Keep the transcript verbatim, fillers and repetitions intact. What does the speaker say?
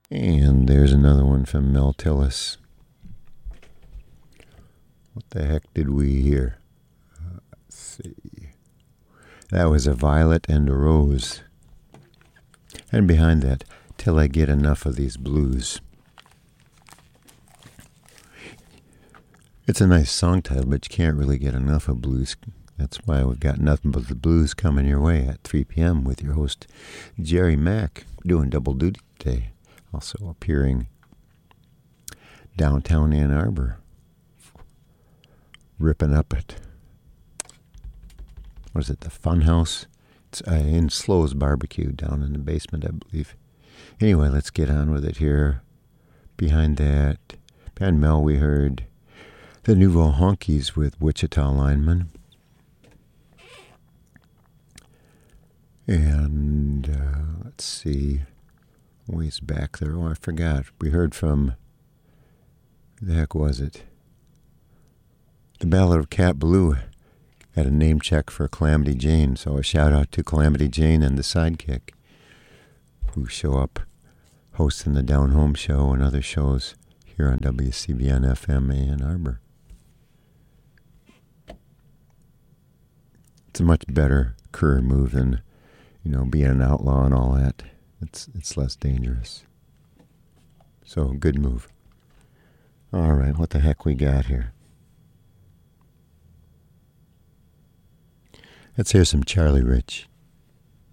And there's another one from Mel Tillis. What the heck did we hear? Uh, let's see. That was a violet and a rose. And behind that, Till I Get Enough of These Blues. It's a nice song title, but you can't really get enough of blues. That's why we've got Nothing But the Blues coming your way at three p.m. with your host, Jerry Mack, doing double duty today. Also appearing downtown Ann Arbor, ripping up at, what is it, the Fun House? It's uh, in Slow's Barbecue down in the basement, I believe. Anyway, let's get on with it here. Behind that, behind Mel, we heard the Nouveau Honkies with Wichita Lineman. And uh, let's see, ways back there. Oh, I forgot. We heard from, who the heck was it? The Ballad of Cat Blue had a name check for Calamity Jane. So a shout out to Calamity Jane and the Sidekick, who show up hosting the Down Home Show and other shows here on W C B N F M Ann Arbor. It's a much better career move than, you know, being an outlaw and all that. It's it's less dangerous. So, good move. All right, what the heck we got here? Let's hear some Charlie Rich.